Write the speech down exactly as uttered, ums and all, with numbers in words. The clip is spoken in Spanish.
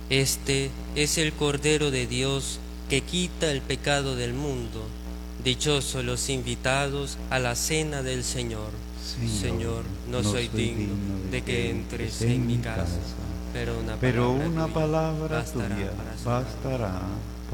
Este es el Cordero de Dios que quita el pecado del mundo. Dichosos los invitados a la cena del Señor. Señor, Señor, no, no soy soy digno digno de que entres en mi casa, pero una pero palabra una tuya palabra bastará tuya para salvar. bastará